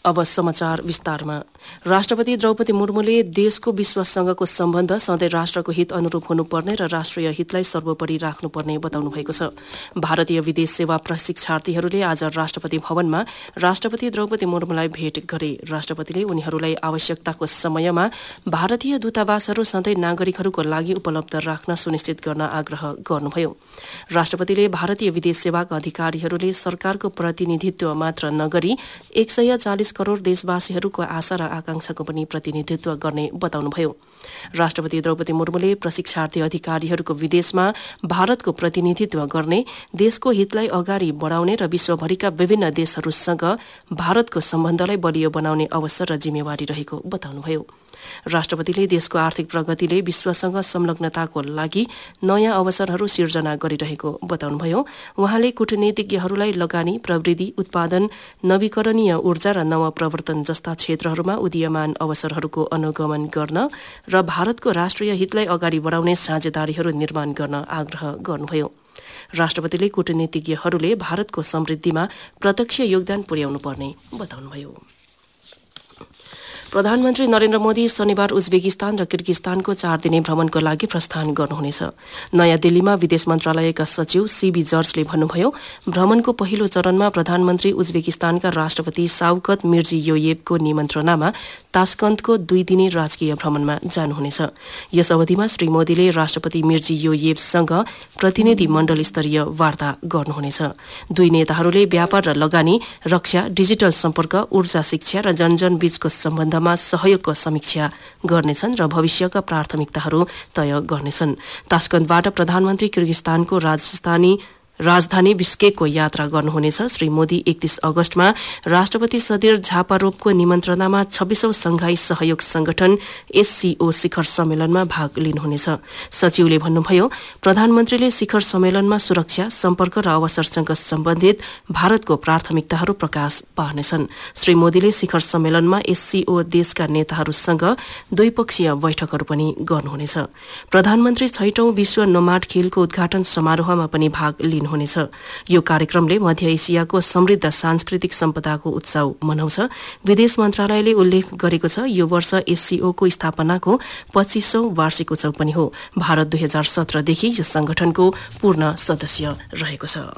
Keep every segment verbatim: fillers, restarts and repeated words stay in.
अब समाचार विस्तारमा। राष्ट्रपति द्रौपदी मुर्मुले देशको विश्वसँगको सम्बन्ध सधैँ राष्ट्रको हित अनुरूप हुनुपर्ने र राष्ट्रिय हितलाई सर्वोपरि राख्नुपर्ने बताउनु भएको छ। भारतीय विदेश सेवा प्रशिक्षार्थीहरूले आज राष्ट्रपति भवनमा राष्ट्रपति द्रौपदी मुर्मुलाई भेट गरे। राष्ट्रपतिले उनीहरूलाई आवश्यकताको समयमा भारतीय दूतावासहरू सधैँ नागरिकहरूको लागि उपलब्ध राख्न सुनिश्चित गर्न आग्रह गर्नुभयो। राष्ट्रपतिले भारतीय विदेश सेवाका अधिकारीहरूले सरकारको प्रतिनिधित्व मात्र नगरी एक सय चालिस करोड़ देशवासीहरूको आशा र आकांक्षाको पनि प्रतिनिधित्व गर्ने बताउनुभयो। राष्ट्रपति द्रौपदी मुर्मुले प्रशिक्षार्थी अधिकारीहरूको विदेशमा भारतको प्रतिनिधित्व गर्ने, देशको हितलाई अगाडि बढाउने र विश्वभरिका विभिन्न देशहरूसँग भारतको सम्बन्धलाई बलियो बनाउने अवसर र जिम्मेवारी रहेको बताउनुभयो। राष्ट्रपतिले देशको आर्थिक प्रगतिले विश्वसँग संलग्नताको लागि नयाँ अवसरहरू सिर्जना गरिरहेको बताउनुभयो। उहाँले कूटनीतिज्ञहरूलाई लगानी, प्रविधि, उत्पादन, नवीकरणीय ऊर्जा र नवप्रवर्तन जस्ता क्षेत्रहरूमा उदीयमान अवसरहरूको अनुगमन गर्न र भारतको राष्ट्रिय हितलाई अगाडि बढाउने साझेदारीहरू निर्माण गर्न आग्रह गर्नुभयो। राष्ट्रपतिले कूटनीतिज्ञहरूले भारतको समृद्धिमा प्रत्यक्ष योगदान पुर्याउनु पर्ने बताउनुभयो। प्रधानमन्त्री नरेन्द्र मोदी शनिबार उज्बेकिस्तान र किर्गिस्तानको चार दिने भ्रमणको लागि प्रस्थान गर्नुहुनेछ। नयाँ दिल्लीमा विदेश मन्त्रालयका सचिव सीबी जर्जले भन्नुभयो, भ्रमणको पहिलो चरणमा प्रधानमन्त्री उज्बेकिस्तानका राष्ट्रपति शावकत मिर्जियोयेवको निमन्त्रणामा तास्कन्तको दुई दिने राजकीय भ्रमणमा जानुहुनेछ। यस अवधिमा श्री मोदीले राष्ट्रपति मिर्जियोयेवसँग प्रतिनिधि मण्डल स्तरीय वार्ता गर्नुहुनेछ। दुई नेताहरूले व्यापार र लगानी, रक्षा, डिजिटल सम्पर्क, ऊर्जा, शिक्षा र जनजन बीचको सम्बन्धमा सहयोगको समीक्षा गर्नेछन् र भविष्यका प्राथमिकताहरू तय गर्नेछन्। तास्कन्तबाट प्रधानमन्त्री किर्गिस्तानको राजधानी राजधानी बिस्केकको यात्रा गर्नुहुनेछ। श्री मोदी एकतीस अगस्तमा राष्ट्रपति सदिर झापारोभको निमन्त्रणामा छब्बीसौं संघाई सहयोग संगठन एससीओ शिखर सम्मेलनमा भाग लिनुहुनेछ। सचिवले भन्नुभयो, प्रधानमन्त्रीले शिखर सम्मेलनमा सुरक्षा, सम्पर्क र अवसरसँग सम्बन्धित भारतको प्राथमिकताहरू प्रकाश पार्नेछन्। श्री मोदीले शिखर सम्मेलनमा एससीओ देशका नेताहरूसँग द्विपक्षीय बैठकहरू पनि गर्नुहुनेछ। प्रधानमन्त्री छैटौं विश्व नोमाड खेलको उद्घाटन समारोहमा पनि भाग लिनु हुनेछ। यो कार्यक्रमले मध्य एसियाको समृद्ध सांस्कृतिक सम्पदाको उत्सव मनाउँछ। विदेश मन्त्रालयले उल्लेख गरेको छ, यो वर्ष एससीओको स्थापनाको पच्चीसौं वार्षिक उत्सव पनि हो। भारत दुई हजार सत्रदेखि यस संगठनको पूर्ण सदस्य रहेको छ।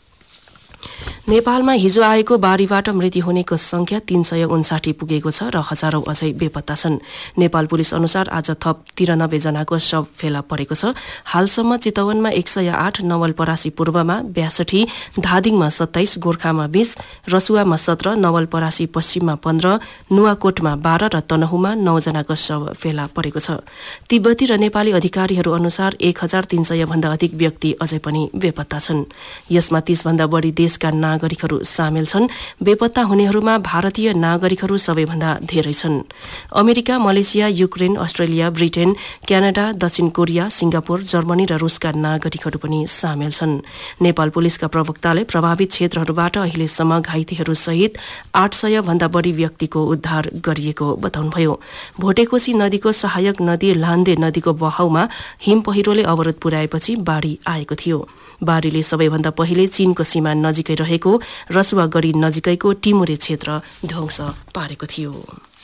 नेपालमा हिजो आएको बाढ़ीबाट मृत्यु हुनेको संख्या तीन सय उन्साठी पुगेको छ र हजारौं अझै बेपत्ता छन्। नेपाल पुलिस अनुसार आज थप तिरानब्बे जनाको शव फेला परेको छ। हालसम्म चितवनमा एक सय आठ, नवलपरासी पूर्वमा ब्यासठी, धादिङमा सत्ताइस, गोर्खामा बीस, रसुवामा सत्र, नवलपरासी पश्चिममा पन्ध्र, नुवाकोटमा बाह्र र तनहुमा नौ जनाको शव फेला परेको छ। तिब्बती र नेपाली अधिकारीहरू अनुसार एक हजार तीन सय भन्दा अधिक व्यक्ति अझै पनि बेपत्ता छन्। यसमा तीस भन्दा बढ़ी देशका नागरिकहरू सामेल छन्। बेपत्ता हुनेहरूमा भारतीय नागरिकहरू सबैभन्दा धेरै छन्। America, Malaysia, Ukraine, Australia, Britain, Canada, दक्षिण कोरिया, सिंगापुर, जर्मनी र रूसका नागरिकहरू पनि सामेल छन्। नेपाल पुलिसका प्रवक्ताले प्रभावित क्षेत्रहरूबाट अहिलेसम्म घाइतेहरू सहित आठ सय भन्दा बढ़ी व्यक्तिको उद्धार गरिएको बताउनुभयो। भोटेकोशी नदीको सहायक नदी लान्दे नदीको बहाउमा हिम पहिरोले अवरोध पुर्याएपछि बाढ़ी आएको थियो। बाढ़ीले सबैभन्दा पहिले चीनको सीमा नजिकै रहेको रसुवागढी नजिकैको टिमुरे क्षेत्र ध्वंस पारेको थियो।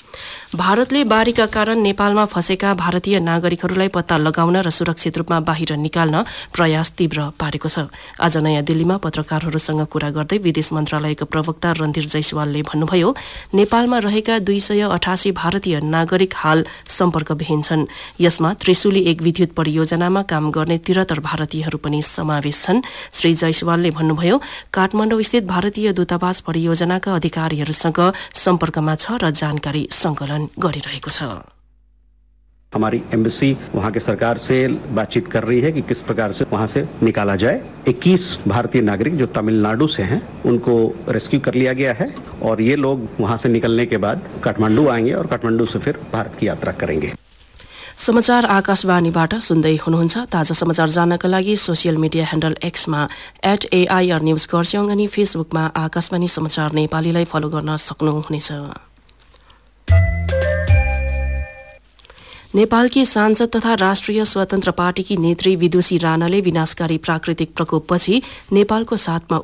भारतले बाढ़ीका कारण नेपालमा फँसेका भारतीय नागरिकहरूलाई पत्ता लगाउन र सुरक्षित रूपमा बाहिर निकाल्न प्रयास तीव्र पारेको छ। आज नयाँ दिल्लीमा पत्रकारहरूसँग कुरा गर्दै विदेश मन्त्रालयका प्रवक्ता रणधीर जयसवालले भन्नुभयो, नेपालमा रहेका दुई सय अठासी भारतीय नागरिक हाल सम्पर्कविहीन छन्। यसमा त्रिशुली एक विद्युत परियोजनामा काम गर्ने त्रिहत्तर भारतीयहरू पनि समावेश छन्। श्री जयसवालले भन्नुभयो, काठमाडौँ स्थित भारतीय दूतावास परियोजनाका अधिकारीहरूसँग सम्पर्कमा छ र जानकारी संकलन गरिरहेको छ। हमारी एम्बेसी वहाँ के सरकार से बातचीत कर रही है कि किस प्रकार से वहाँ से निकाला जाए। इक्कीस भारतीय नागरिक जो तमिलनाडु से हैं उनको रेस्क्यू कर लिया गया है और ये लोग वहाँ से निकलने के बाद काठमांडू आएंगे और काठमांडू से फिर भारत की यात्रा करेंगे। समाचार आकाशवाणीबाट सुन्दै हुनुहुन्छ। ताजा समाचार जान्नका लागि social media handle एक्समा at AIR news गर्स्यौं अनि फेसबुकमा आकाशवाणी समाचार नेपालीलाई फलो गर्न सक्नुहुनेछ। नेपालकी सांसद तथा राष्ट्रिय स्वतन्त्र पार्टीकी नेत्री विदुषी राणाले विनाशकारी प्राकृतिक प्रकोपपछि नेपालको साथमा